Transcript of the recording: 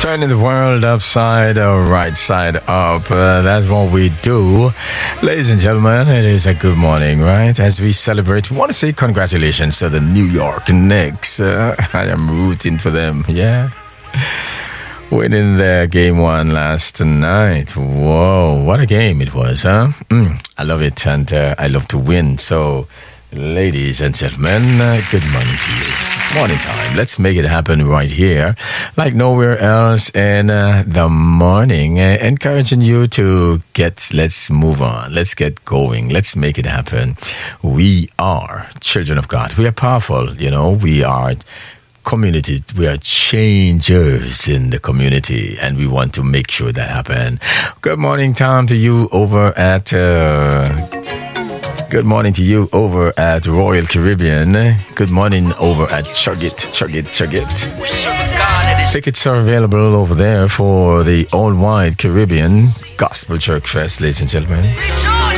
Turning the world upside or right side up. That's what we do. Ladies and gentlemen, it is a good morning, right? As we celebrate, we want to say congratulations to the New York Knicks. I am rooting for them, yeah. Winning their game one last night. Whoa, what a game it was, huh? I love it, and I love to win. So, ladies and gentlemen, good morning to you. Morning time. Let's make it happen right here, like nowhere else in the morning. Encouraging you to let's move on. Let's get going. Let's make it happen. We are children of God. We are powerful, you know. We are community. We are changers in the community, and we want to make sure that happen. Good morning, Tom, to you over at... Good morning to you over at Royal Caribbean. Good morning over at Chug It. Tickets are available over there for the All White Caribbean Gospel Church Fest, ladies and gentlemen.